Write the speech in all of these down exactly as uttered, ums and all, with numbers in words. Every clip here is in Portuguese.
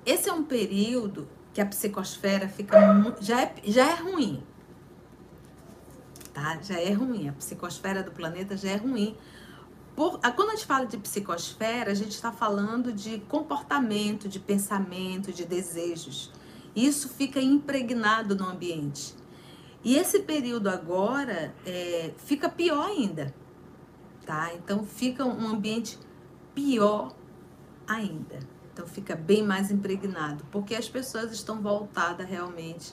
esse é um período que a psicosfera fica já é, já é ruim, tá? Já é ruim, a psicosfera do planeta já é ruim. Por, quando a gente fala de psicosfera, a gente está falando de comportamento, de pensamento, de desejos. Isso fica impregnado no ambiente. E esse período agora é, fica pior ainda, tá? Então fica um ambiente pior ainda. Então fica bem mais impregnado, porque as pessoas estão voltadas realmente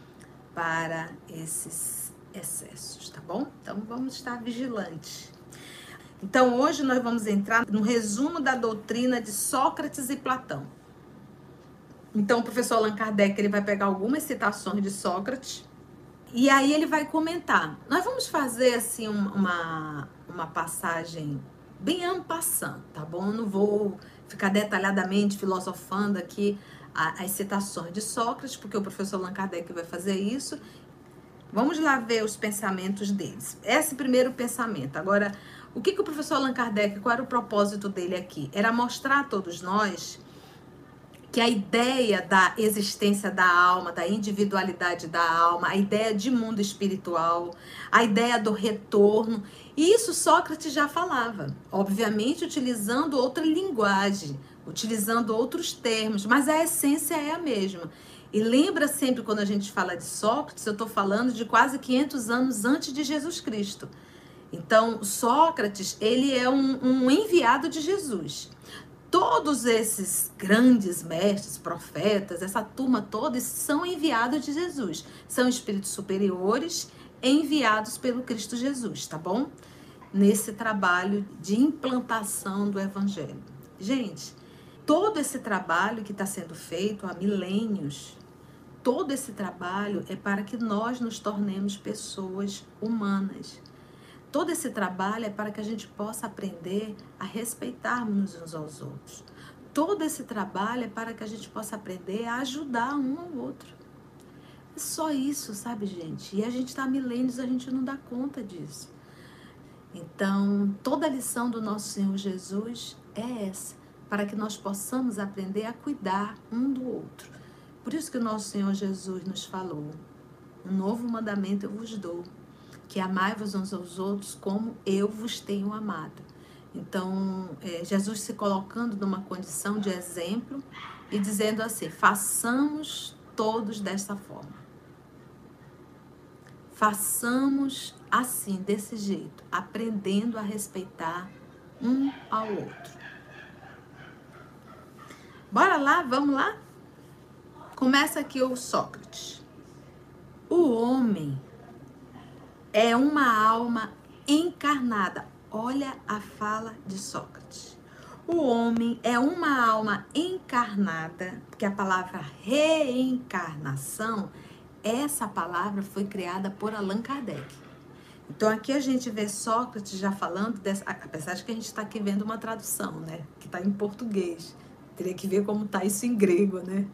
para esses excessos, tá bom? Então vamos estar vigilantes. Então hoje nós vamos entrar no resumo da doutrina de Sócrates e Platão. Então o professor Allan Kardec ele vai pegar algumas citações de Sócrates e aí ele vai comentar. Nós vamos fazer assim uma, uma passagem bem en passant, tá bom? Eu não vou ficar detalhadamente filosofando aqui as citações de Sócrates, porque o professor Allan Kardec vai fazer isso. Vamos lá ver os pensamentos deles. Esse primeiro pensamento. Agora, o que, que o professor Allan Kardec, qual era o propósito dele aqui? Era mostrar a todos nós que a ideia da existência da alma, da individualidade da alma, a ideia de mundo espiritual, a ideia do retorno, e isso Sócrates já falava, obviamente utilizando outra linguagem, utilizando outros termos, mas a essência é a mesma. E lembra sempre, quando a gente fala de Sócrates, eu estou falando de quase quinhentos anos antes de Jesus Cristo. Então, Sócrates, ele é um, um enviado de Jesus. Todos esses grandes mestres, profetas, essa turma toda, são enviados de Jesus. São espíritos superiores enviados pelo Cristo Jesus, tá bom? Nesse trabalho de implantação do Evangelho. Gente, todo esse trabalho que está sendo feito há milênios, todo esse trabalho é para que nós nos tornemos pessoas humanas. Todo esse trabalho é para que a gente possa aprender a respeitarmos uns aos outros. Todo esse trabalho é para que a gente possa aprender a ajudar um ao outro. É só isso, sabe, gente? E a gente está há milênios, a gente não dá conta disso. Então, toda a lição do nosso Senhor Jesus é essa, para que nós possamos aprender a cuidar um do outro. Por isso que o nosso Senhor Jesus nos falou: um novo mandamento eu vos dou, que amai-vos uns aos outros como eu vos tenho amado. Então, é, Jesus se colocando numa condição de exemplo e dizendo assim: façamos todos desta forma. Façamos assim, desse jeito, aprendendo a respeitar um ao outro. Bora lá, vamos lá? Começa aqui o Sócrates. O homem é uma alma encarnada. Olha a fala de Sócrates. O homem é uma alma encarnada, porque a palavra reencarnação, essa palavra foi criada por Allan Kardec. Então aqui a gente vê Sócrates já falando, dessa, apesar de que a gente está aqui vendo uma tradução, né? Que está em português. Teria que ver como está isso em grego, né?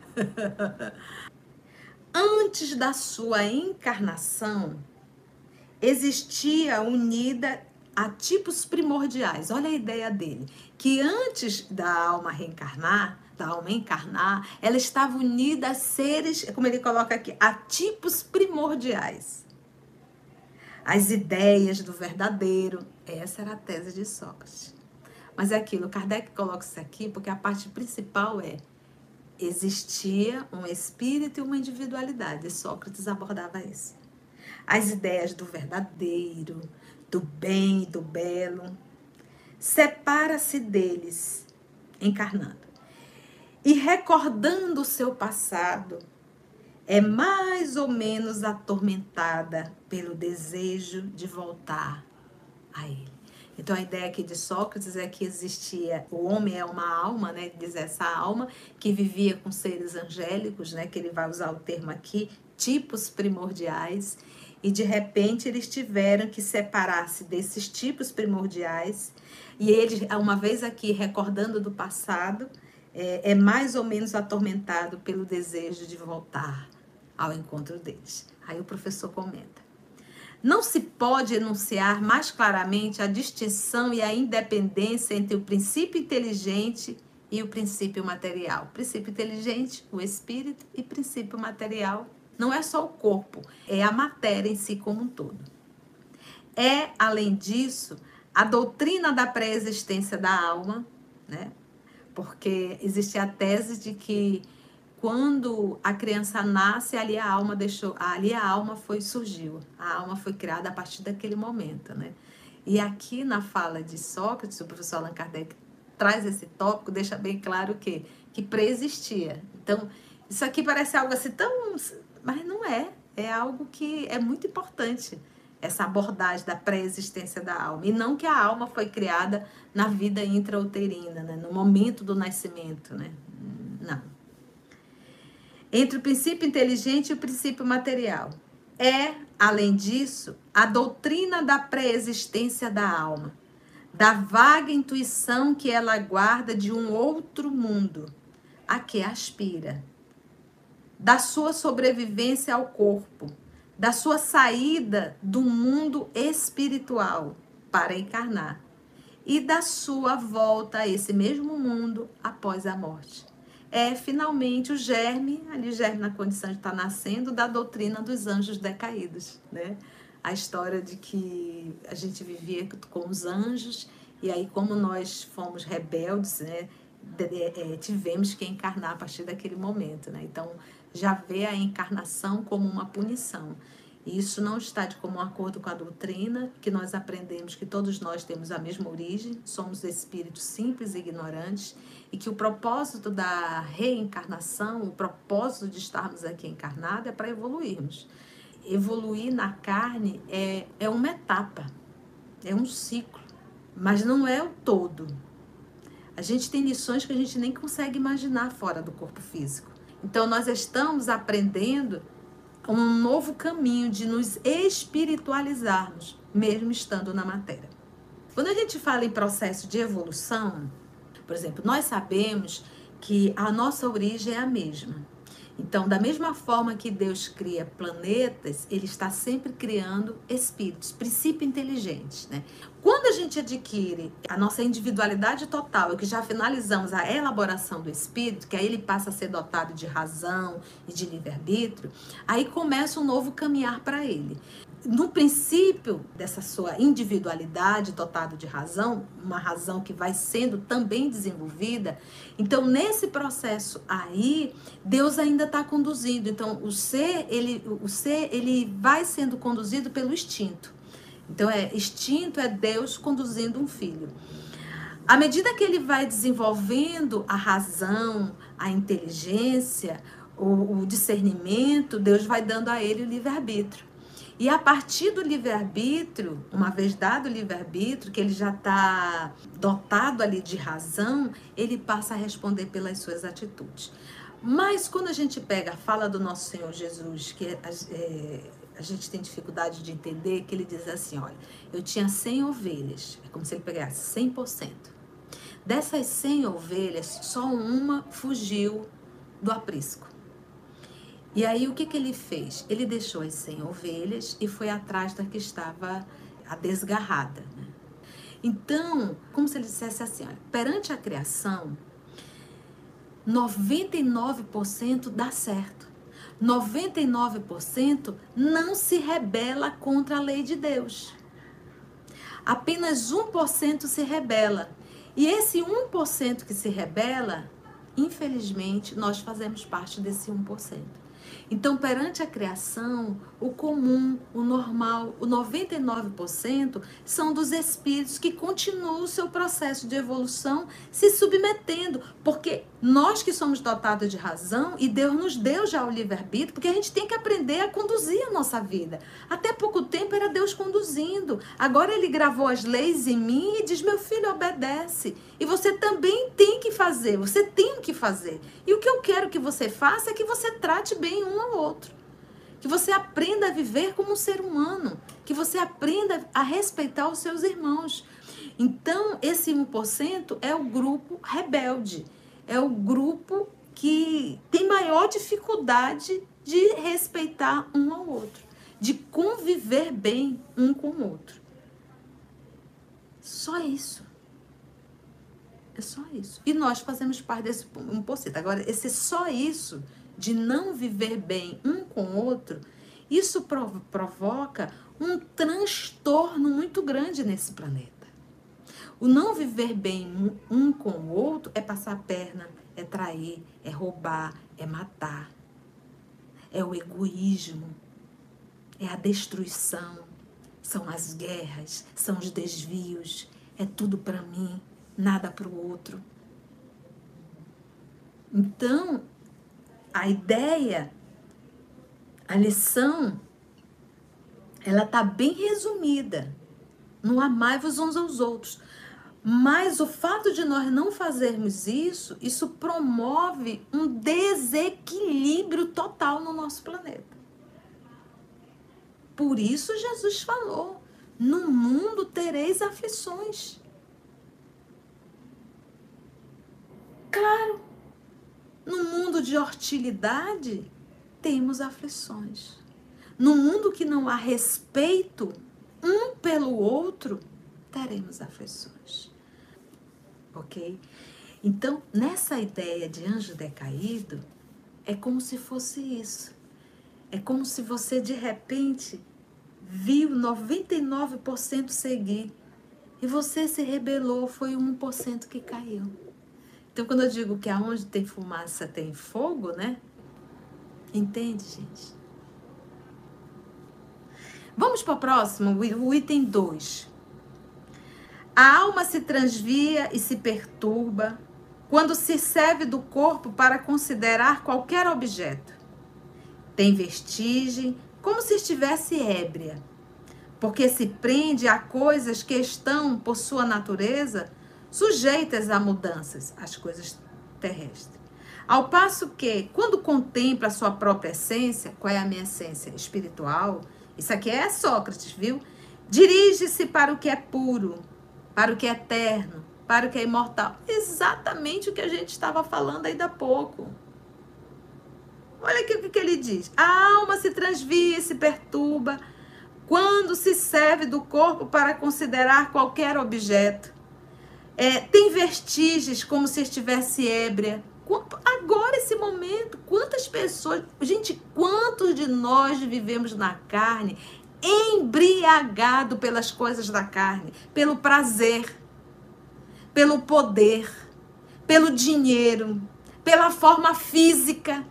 Antes da sua encarnação, existia unida a tipos primordiais. Olha a ideia dele, que antes da alma reencarnar, da alma encarnar, ela estava unida a seres, como ele coloca aqui, a tipos primordiais. As ideias do verdadeiro, essa era a tese de Sócrates. Mas é aquilo, Kardec coloca isso aqui porque a parte principal é: existia um espírito e uma individualidade, e Sócrates abordava isso. As ideias do verdadeiro, do bem e do belo, separa-se deles, encarnando. E recordando o seu passado, é mais ou menos atormentada pelo desejo de voltar a ele. Então a ideia aqui de Sócrates é que existia, o homem é uma alma, né? Diz essa alma que vivia com seres angélicos, né? Que ele vai usar o termo aqui, tipos primordiais. E de repente eles tiveram que separar-se desses tipos primordiais. E ele, uma vez aqui, recordando do passado, é, é mais ou menos atormentado pelo desejo de voltar ao encontro deles. Aí o professor comenta: não se pode enunciar mais claramente a distinção e a independência entre o princípio inteligente e o princípio material. Princípio inteligente, o espírito, e princípio material não é só o corpo, é a matéria em si como um todo. É, além disso, a doutrina da pré-existência da alma, né? Porque existe a tese de que quando a criança nasce, ali a alma deixou, ali a alma foi surgiu, a alma foi criada a partir daquele momento, né? E aqui na fala de Sócrates, o professor Allan Kardec traz esse tópico, deixa bem claro que que pré-existia. Então, isso aqui parece algo assim tão, mas não é, é algo que é muito importante, essa abordagem da pré-existência da alma, e não que a alma foi criada na vida intrauterina, né? No momento do nascimento, né? Não. Entre o princípio inteligente e o princípio material. É, além disso, a doutrina da pré-existência da alma, da vaga intuição que ela guarda de um outro mundo, a que aspira, da sua sobrevivência ao corpo, da sua saída do mundo espiritual para encarnar e da sua volta a esse mesmo mundo após a morte. É finalmente o germe, ali o germe na condição de estar nascendo, da doutrina dos anjos decaídos, né? A história de que a gente vivia com os anjos e aí como nós fomos rebeldes, né, tivemos que encarnar a partir daquele momento, né? Então já vê a encarnação como uma punição. E isso não está de comum acordo com a doutrina, que nós aprendemos que todos nós temos a mesma origem, somos espíritos simples e ignorantes, e que o propósito da reencarnação, o propósito de estarmos aqui encarnados é para evoluirmos. Evoluir na carne é, é uma etapa, é um ciclo, mas não é o todo. A gente tem lições que a gente nem consegue imaginar fora do corpo físico. Então, nós estamos aprendendo um novo caminho de nos espiritualizarmos, mesmo estando na matéria. Quando a gente fala em processo de evolução, por exemplo, nós sabemos que a nossa origem é a mesma. Então, da mesma forma que Deus cria planetas, Ele está sempre criando espíritos, princípios inteligentes, né? Quando a gente adquire a nossa individualidade total, e que já finalizamos a elaboração do espírito, que aí ele passa a ser dotado de razão e de livre-arbítrio, aí começa um novo caminhar para ele. No princípio dessa sua individualidade dotada de razão, uma razão que vai sendo também desenvolvida, então nesse processo aí, Deus ainda está conduzindo. Então o ser, ele, o ser, ele vai sendo conduzido pelo instinto. Então é instinto, é Deus conduzindo um filho. À medida que ele vai desenvolvendo a razão, a inteligência, o, o discernimento, Deus vai dando a ele o livre-arbítrio. E a partir do livre-arbítrio, uma vez dado o livre-arbítrio, que ele já está dotado ali de razão, ele passa a responder pelas suas atitudes. Mas quando a gente pega a fala do nosso Senhor Jesus, que é, a gente tem dificuldade de entender, que ele diz assim, olha, eu tinha cem ovelhas, é como se ele pegasse cem por cento. Dessas cem ovelhas, só uma fugiu do aprisco. E aí, o que, que ele fez? Ele deixou as cem ovelhas e foi atrás da que estava a desgarrada. Né? Então, como se ele dissesse assim, olha, perante a criação, noventa e nove por cento dá certo. noventa e nove por cento não se rebela contra a lei de Deus. Apenas um por cento se rebela. E esse um por cento que se rebela, infelizmente, nós fazemos parte desse um por cento. Então, perante a criação, o comum, o normal, o noventa e nove por cento são dos espíritos que continuam o seu processo de evolução se submetendo, porque nós que somos dotados de razão, e Deus nos deu já o livre-arbítrio, porque a gente tem que aprender a conduzir a nossa vida. Até pouco tempo era Deus conduzindo, agora Ele gravou as leis em mim e diz, meu filho, obedece. E você também tem que fazer, você tem o que fazer. E o que eu quero que você faça é que você trate bem um ao outro. Que você aprenda a viver como um ser humano. Que você aprenda a respeitar os seus irmãos. Então, esse um por cento é o grupo rebelde. É o grupo que tem maior dificuldade de respeitar um ao outro. De conviver bem um com o outro. Só isso. É só isso. E nós fazemos parte desse um por cento. Agora, esse só isso, de não viver bem um com o outro, isso prov- provoca um transtorno muito grande nesse planeta. O não viver bem um com o outro é passar a perna, é trair, é roubar, é matar. É o egoísmo, é a destruição, são as guerras, são os desvios, é tudo para mim, nada para o outro. Então, a ideia, a lição, ela está bem resumida no amai-vos uns aos outros. Mas o fato de nós não fazermos isso, isso promove um desequilíbrio total no nosso planeta. Por isso Jesus falou, no mundo tereis aflições. Claro, no mundo de hostilidade, temos aflições. No mundo que não há respeito um pelo outro, teremos aflições. Ok? Então, nessa ideia de anjo decaído, é como se fosse isso. É como se você, de repente, viu noventa e nove por cento seguir e você se rebelou, foi o um por cento que caiu. Então, quando eu digo que aonde tem fumaça tem fogo, né? Entende, gente? Vamos para o próximo, o item dois. A alma se transvia e se perturba quando se serve do corpo para considerar qualquer objeto. Tem vestigem, como se estivesse ébria, porque se prende a coisas que estão, por sua natureza, sujeitas a mudanças, as coisas terrestres. Ao passo que, quando contempla a sua própria essência, qual é a minha essência espiritual? Isso aqui é Sócrates, viu? Dirige-se para o que é puro, para o que é eterno, para o que é imortal. Exatamente o que a gente estava falando ainda há pouco. Olha aqui o que ele diz. A alma se transvia e se perturba quando se serve do corpo para considerar qualquer objeto. É, tem vestígios como se estivesse ébria. Agora, esse momento, quantas pessoas... Gente, quantos de nós vivemos na carne embriagado pelas coisas da carne, pelo prazer, pelo poder, pelo dinheiro, pela forma física.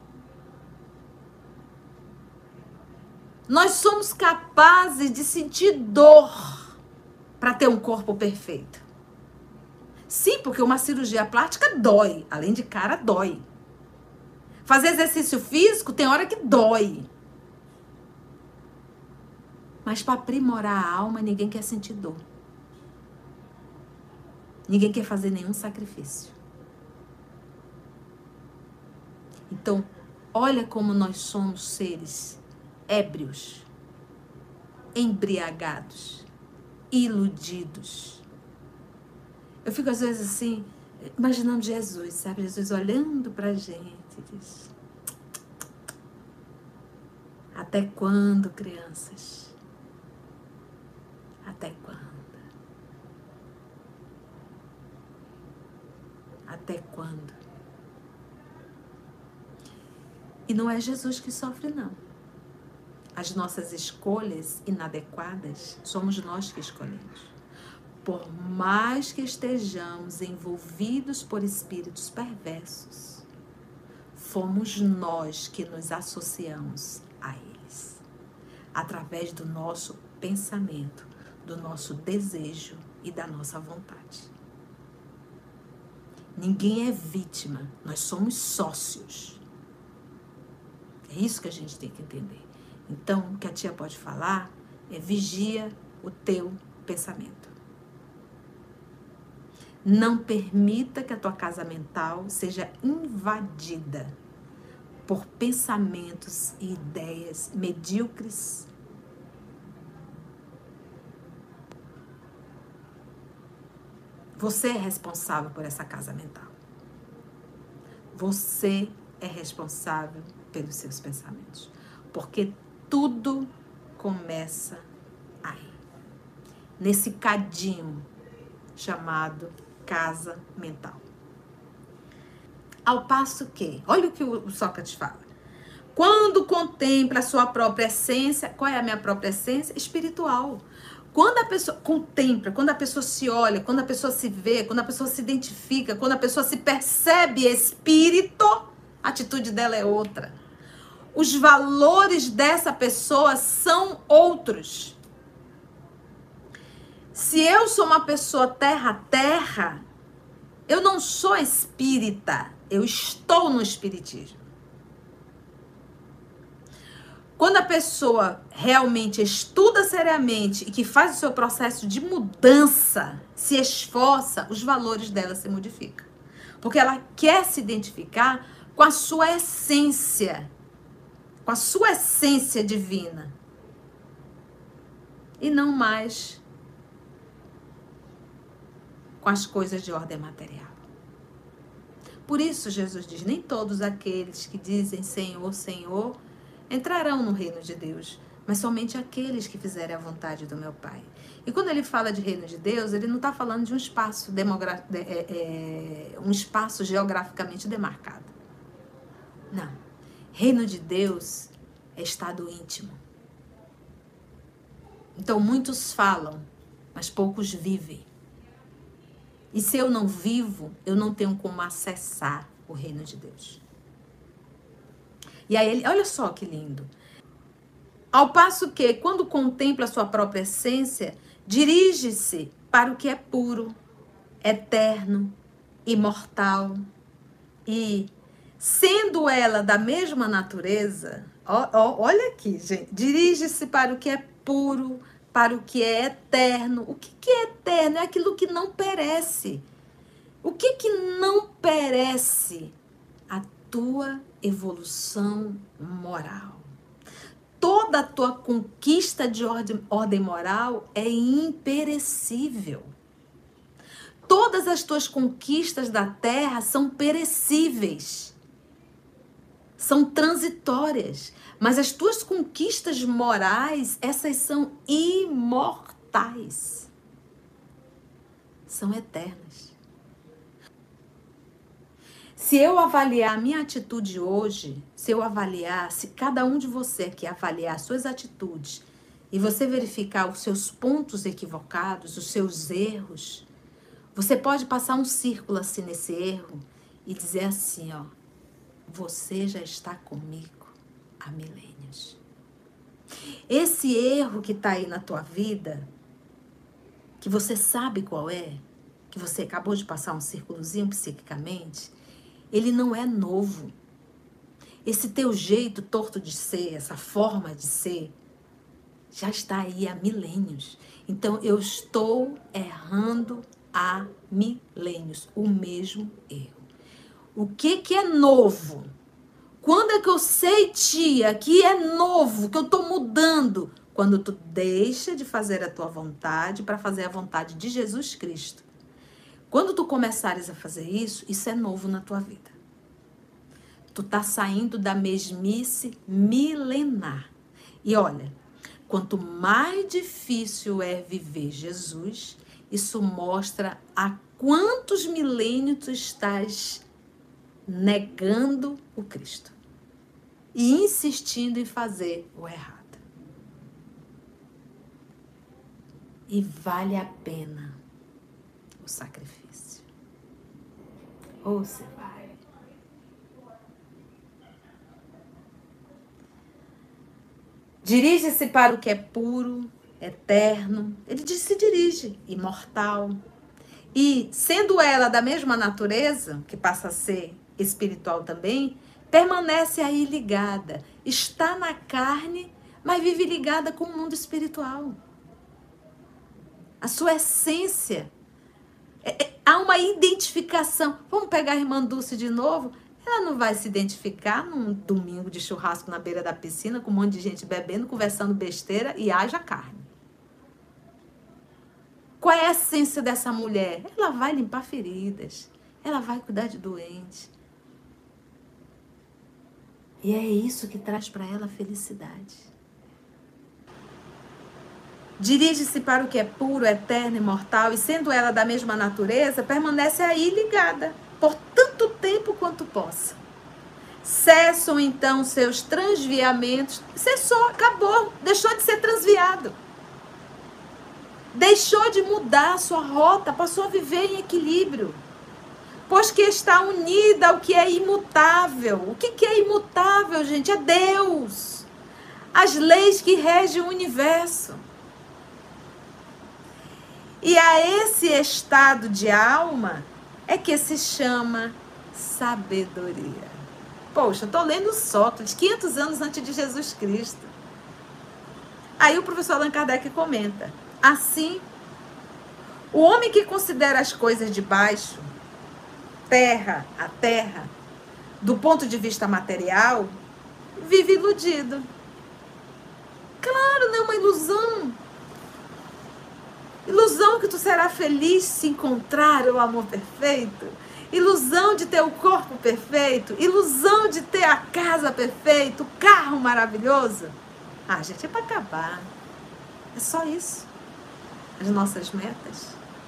Nós somos capazes de sentir dor para ter um corpo perfeito. Sim, porque uma cirurgia plástica dói. Além de cara, dói. Fazer exercício físico tem hora que dói. Mas para aprimorar a alma, ninguém quer sentir dor. Ninguém quer fazer nenhum sacrifício. Então, olha como nós somos seres ébrios, embriagados, iludidos. Eu fico às vezes assim, imaginando Jesus, sabe? Jesus olhando pra gente e diz: até quando, crianças? Até quando? Até quando? E não é Jesus que sofre, não. As nossas escolhas inadequadas, somos nós que escolhemos. Por mais que estejamos envolvidos por espíritos perversos, fomos nós que nos associamos a eles, através do nosso pensamento, do nosso desejo e da nossa vontade. Ninguém é vítima, nós somos sócios. É isso que a gente tem que entender. Então, o que a tia pode falar é: vigia o teu pensamento. Não permita que a tua casa mental seja invadida por pensamentos e ideias medíocres. Você é responsável por essa casa mental. Você é responsável pelos seus pensamentos. Porque tudo começa aí. Nesse cadinho chamado casa mental. Ao passo que, olha o que o Sócrates fala, quando contempla a sua própria essência, qual é a minha própria essência? Espiritual. Quando a pessoa contempla, quando a pessoa se olha, quando a pessoa se vê, quando a pessoa se identifica, quando a pessoa se percebe espírito, a atitude dela é outra. Os valores dessa pessoa são outros. Se eu sou uma pessoa terra-terra, eu não sou espírita, eu estou no espiritismo. Quando a pessoa realmente estuda seriamente e que faz o seu processo de mudança, se esforça, os valores dela se modificam. Porque ela quer se identificar com a sua essência, com a sua essência divina. E não mais com as coisas de ordem material. Por isso Jesus diz, nem todos aqueles que dizem Senhor, Senhor, entrarão no reino de Deus, mas somente aqueles que fizerem a vontade do meu Pai. E quando ele fala de reino de Deus, ele não está falando de um espaço, demogra- de, é, é, um espaço geograficamente demarcado. Não. Reino de Deus é estado íntimo. Então muitos falam, mas poucos vivem. E se eu não vivo, eu não tenho como acessar o reino de Deus. E aí ele, olha só que lindo. Ao passo que, quando contempla a sua própria essência, dirige-se para o que é puro, eterno, imortal. E, sendo ela da mesma natureza, ó, ó, olha aqui, gente, dirige-se para o que é puro, para o que é eterno. O que, que é eterno? É aquilo que não perece. O que, que não perece? A tua evolução moral. Toda a tua conquista de ordem, ordem moral é imperecível. Todas as tuas conquistas da terra são perecíveis. São transitórias. Mas as tuas conquistas morais, essas são imortais. São eternas. Se eu avaliar a minha atitude hoje, se eu avaliar, se cada um de você aqui avaliar as suas atitudes e você verificar os seus pontos equivocados, os seus erros, você pode passar um círculo assim nesse erro e dizer assim, ó, você já está comigo há milênios. Esse erro que está aí na tua vida, que você sabe qual é, que você acabou de passar um círculozinho psiquicamente, ele não é novo. Esse teu jeito torto de ser, essa forma de ser, já está aí há milênios. Então, eu estou errando há milênios. O mesmo erro. O que que é novo? Quando é que eu sei, tia, que é novo, que eu estou mudando? Quando tu deixa de fazer a tua vontade para fazer a vontade de Jesus Cristo. Quando tu começares a fazer isso, isso é novo na tua vida. Tu tá saindo da mesmice milenar. E olha, quanto mais difícil é viver Jesus, isso mostra a quantos milênios tu estás negando o Cristo e insistindo em fazer o errado. E vale a pena o sacrifício. Ou você vai. Dirige-se para o que é puro, eterno. Ele se dirige, imortal. E, sendo ela da mesma natureza, que passa a ser espiritual também, permanece aí ligada. Está na carne, mas vive ligada com o mundo espiritual. A sua essência. É, é, há uma identificação. Vamos pegar a irmã Dulce de novo? Ela não vai se identificar num domingo de churrasco na beira da piscina, com um monte de gente bebendo, conversando besteira e haja carne. Qual é a essência dessa mulher? Ela vai limpar feridas. Ela vai cuidar de doentes. E é isso que traz para ela felicidade. dirige-se para o que é puro, eterno, imortal, e sendo ela da mesma natureza, permanece aí ligada, por tanto tempo quanto possa. Cessam então seus transviamentos, cessou, acabou, deixou de ser transviado. Deixou de mudar a sua rota, passou a viver em equilíbrio. Pois que está unida ao que é imutável. O que, que é imutável, gente? É Deus. As leis que regem o universo. E a esse estado de alma é que se chama sabedoria. Poxa, eu estou lendo Sócrates, quinhentos anos antes de Jesus Cristo. Aí o professor Allan Kardec comenta. Assim, o homem que considera as coisas de baixo, terra, a terra, do ponto de vista material, vive iludido. Claro, não é uma ilusão. Ilusão que tu será feliz se encontrar o amor perfeito. Ilusão de ter o corpo perfeito. Ilusão de ter a casa perfeita, o carro maravilhoso. Ah, gente, é para acabar. É só isso. As nossas metas.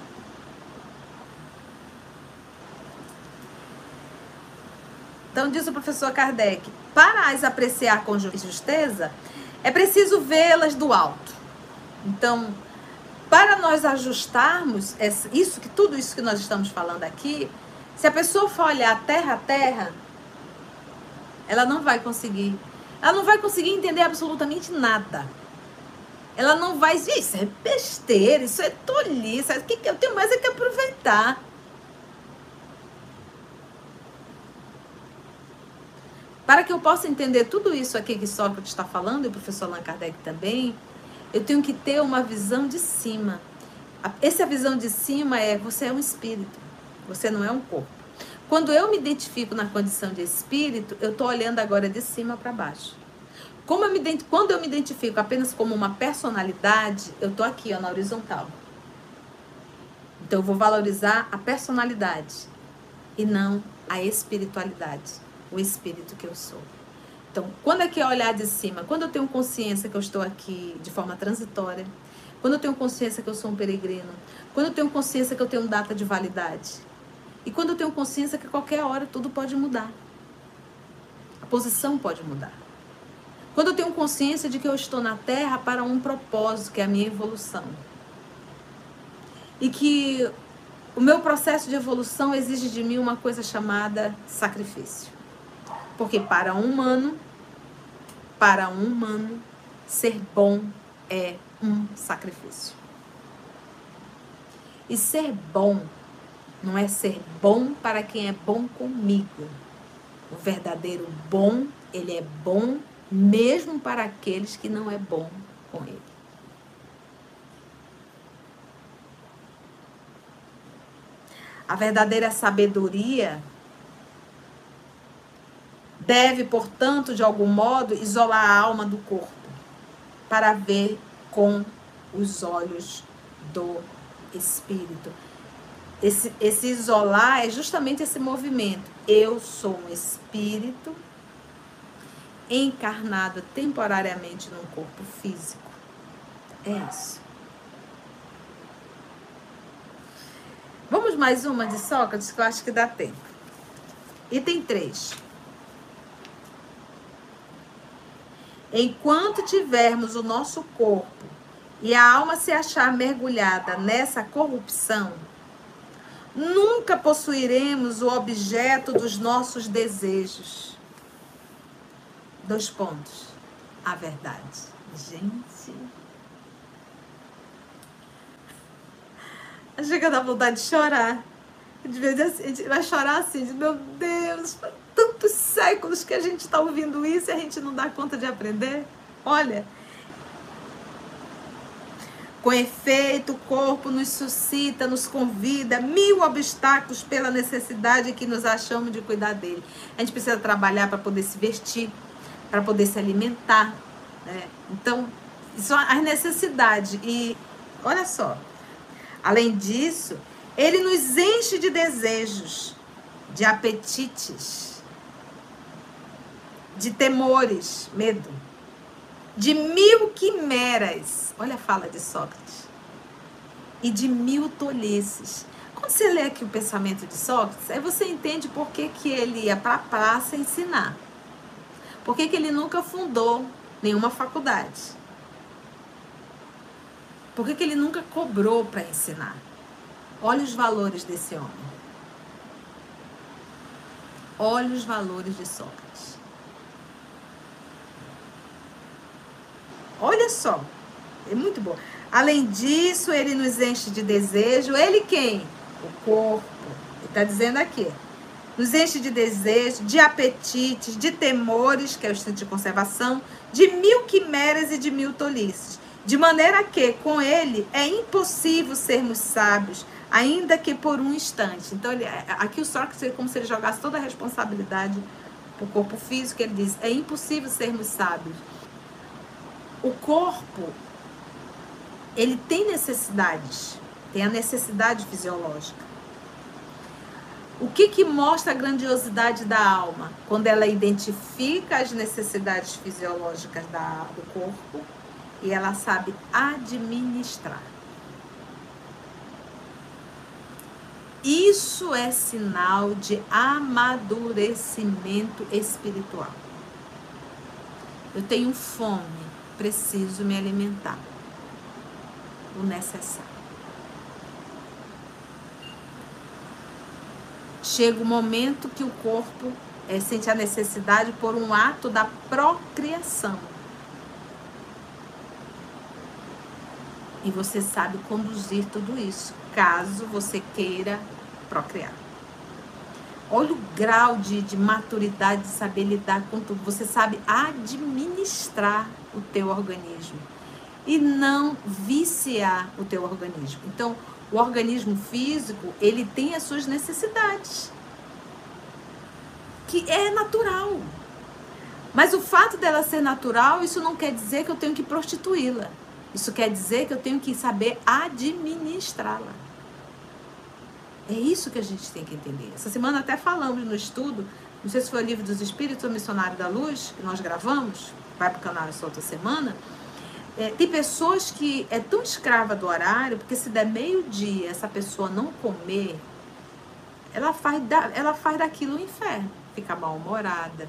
Então, diz o professor Kardec, para as apreciar com justeza, é preciso vê-las do alto. Então, para nós ajustarmos isso, que tudo isso que nós estamos falando aqui, se a pessoa for olhar terra a terra, ela não vai conseguir. Ela não vai conseguir entender absolutamente nada. Ela não vai dizer, isso é besteira, isso é tolice, o que eu tenho mais é que aproveitar. Para que eu possa entender tudo isso aqui que Sócrates está falando, e o professor Allan Kardec também, eu tenho que ter uma visão de cima. Essa visão de cima é, você é um espírito, você não é um corpo. Quando eu me identifico na condição de espírito, eu estou olhando agora de cima para baixo. Como eu me, quando eu me identifico apenas como uma personalidade, eu estou aqui, ó, na horizontal. Então eu vou valorizar a personalidade e não a espiritualidade, o espírito que eu sou. Então, quando é que é olhar de cima? Quando eu tenho consciência que eu estou aqui de forma transitória, quando eu tenho consciência que eu sou um peregrino, quando eu tenho consciência que eu tenho data de validade, e quando eu tenho consciência que a qualquer hora tudo pode mudar. A posição pode mudar. Quando eu tenho consciência de que eu estou na Terra para um propósito, que é a minha evolução. E que o meu processo de evolução exige de mim uma coisa chamada sacrifício. Porque para um humano, para um humano, ser bom é um sacrifício. E ser bom não é ser bom para quem é bom comigo. O verdadeiro bom, ele é bom mesmo para aqueles que não é bom com ele. A verdadeira sabedoria deve, portanto, de algum modo, isolar a alma do corpo para ver com os olhos do espírito. Esse, esse isolar é justamente esse movimento. Eu sou um espírito encarnado temporariamente num corpo físico. É isso. Vamos mais uma de Sócrates, que eu acho que dá tempo. Item três. Enquanto tivermos o nosso corpo e a alma se achar mergulhada nessa corrupção, nunca possuiremos o objeto dos nossos desejos. Dois pontos. A verdade. Gente. Chega a dar vontade de chorar. De vez assim, a gente vai chorar assim, de, meu Deus, tantos séculos que a gente está ouvindo isso e a gente não dá conta de aprender. Olha. Com efeito, o corpo nos suscita, nos convida, mil obstáculos pela necessidade que nos achamos de cuidar dele. A gente precisa trabalhar para poder se vestir, para poder se alimentar, né? Então, são as necessidades. E, olha só, além disso, ele nos enche de desejos, de apetites, de temores, medo. de mil quimeras, olha a fala de Sócrates, e de mil tolices. Quando você lê aqui o pensamento de Sócrates, aí você entende por que, que ele ia para a praça ensinar. Por que, que ele nunca fundou nenhuma faculdade. Por que, que ele nunca cobrou para ensinar. Olha os valores desse homem. Olha os valores de Sócrates. Olha só, é muito bom. Além disso, ele nos enche de desejo. Ele quem? O corpo. Ele está dizendo aqui. Nos enche de desejo, de apetites, de temores, que é o instinto de conservação, de mil quimeras e de mil tolices. De maneira que, com ele, é impossível sermos sábios, ainda que por um instante. Então, ele, aqui o Sócrates é como se ele jogasse toda a responsabilidade para o corpo físico. Ele diz, é impossível sermos sábios. O corpo, ele tem necessidades, tem a necessidade fisiológica. O que que mostra a grandiosidade da alma? Quando ela identifica as necessidades fisiológicas da, do corpo e ela sabe administrar. Isso é sinal de amadurecimento espiritual. Eu tenho fome, preciso me alimentar. O necessário. Chega o momento que o corpo é, sente a necessidade por um ato da procriação. E você sabe conduzir tudo isso, caso você queira procriar. Olha o grau de, de maturidade, de saber lidar com tudo. Você sabe administrar o teu organismo e não viciar o teu organismo. Então, o organismo físico, ele tem as suas necessidades, que é natural. Mas o fato dela ser natural, isso não quer dizer que eu tenho que prostituí-la. Isso quer dizer que eu tenho que saber administrá-la. É isso que a gente tem que entender. Essa semana até falamos no estudo, não sei se foi o Livro dos Espíritos ou Missionário da Luz, que nós gravamos, vai para o canal essa outra semana. É, tem pessoas que é tão escrava do horário, porque se der meio-dia essa pessoa não comer, ela faz, da, ela faz daquilo um inferno. Fica mal-humorada,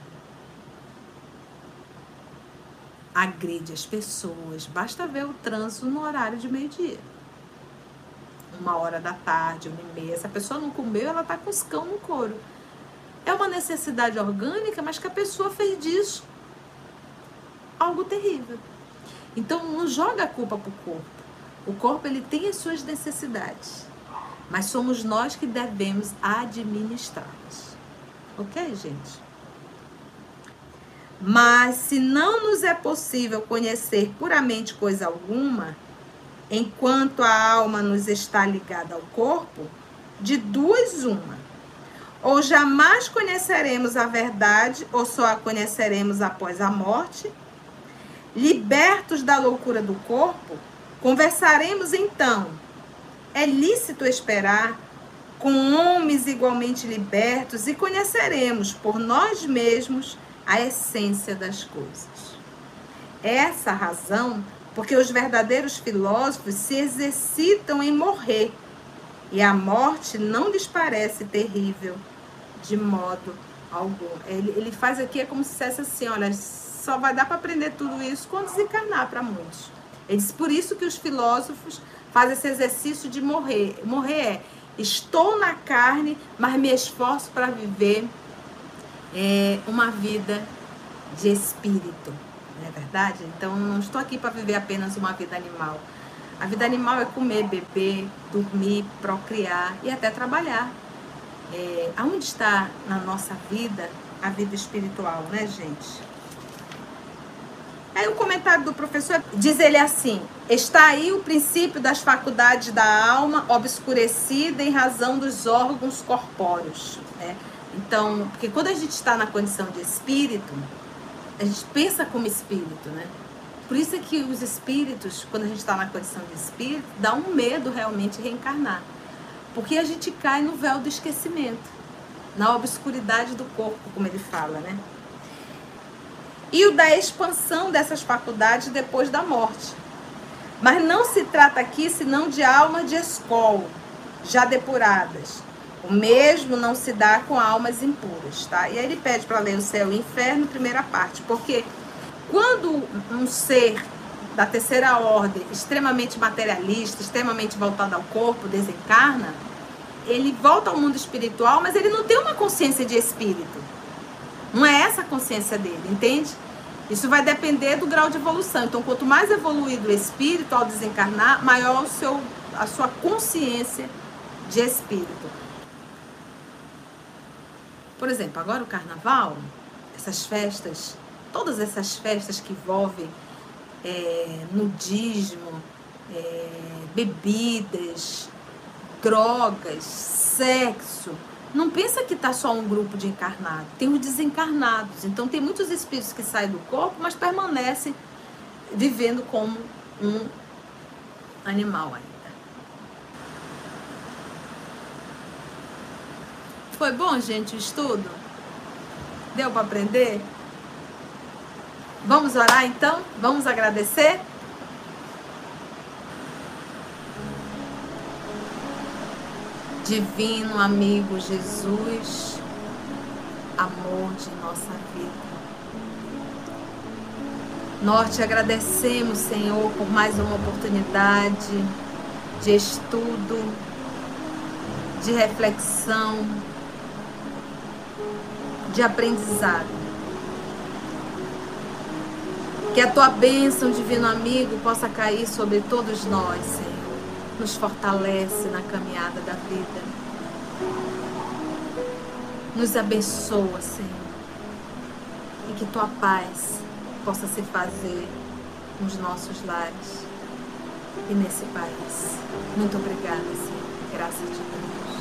agride as pessoas. Basta ver o trânsito no horário de meio-dia. Uma hora da tarde, uma e meia. Se a pessoa não comeu, ela está com os cão no couro. É uma necessidade orgânica, mas que a pessoa fez disso algo terrível. Então, não joga a culpa para o corpo. O corpo, ele tem as suas necessidades. Mas somos nós que devemos administrá-las. Ok, gente? Mas, se não nos é possível conhecer puramente coisa alguma, enquanto a alma nos está ligada ao corpo, de duas uma. Ou jamais conheceremos a verdade, ou só a conheceremos após a morte. Libertos da loucura do corpo, conversaremos então. É lícito esperar com homens igualmente libertos e conheceremos por nós mesmos a essência das coisas. Essa a razão porque os verdadeiros filósofos se exercitam em morrer e a morte não lhes parece terrível de modo algum. Ele, ele faz aqui, é como se dissesse assim, olha, só vai dar para aprender tudo isso quando desencarnar para muitos. Ele diz, por isso que os filósofos fazem esse exercício de morrer. Morrer é, estou na carne, mas me esforço para viver é, uma vida de espírito. Não é verdade? Então, não estou aqui para viver apenas uma vida animal. A vida animal é comer, beber, dormir, procriar e até trabalhar. É, aonde está na nossa vida a vida espiritual, né, gente? Aí o comentário do professor diz ele assim, está aí o princípio das faculdades da alma obscurecida em razão dos órgãos corpóreos, né? Então, porque quando a gente está na condição de espírito, a gente pensa como espírito, né? Por isso é que os espíritos, quando a gente está na condição de espírito, dá um medo realmente de reencarnar. Porque a gente cai no véu do esquecimento, na obscuridade do corpo, como ele fala, né? e o da expansão dessas faculdades depois da morte. Mas não se trata aqui senão de almas de escol, já depuradas. O mesmo não se dá com almas impuras, tá? E aí ele pede para ler o céu e o inferno, primeira parte, porque quando um ser da terceira ordem, extremamente materialista, extremamente voltado ao corpo, desencarna, ele volta ao mundo espiritual, mas ele não tem uma consciência de espírito. Não é essa a consciência dele, entende? Isso vai depender do grau de evolução. Então, quanto mais evoluído o espírito ao desencarnar, maior o seu, a sua consciência de espírito. Por exemplo, agora o carnaval, essas festas, todas essas festas que envolvem é, nudismo, é, bebidas, drogas, sexo. Não pensa que está só um grupo de encarnados, tem os desencarnados. Então tem muitos espíritos que saem do corpo, mas permanecem vivendo como um animal ainda. Foi bom, gente, o estudo? Deu para aprender? Vamos orar então? Vamos agradecer? Divino amigo Jesus, amor de nossa vida. Nós te agradecemos, Senhor, por mais uma oportunidade de estudo, de reflexão, de aprendizado. Que a tua bênção, divino amigo, possa cair sobre todos nós, Senhor. Nos fortalece na caminhada da vida. Nos abençoa, Senhor. E que tua paz possa se fazer nos nossos lares e nesse país. Muito obrigada, Senhor. Graças a Deus.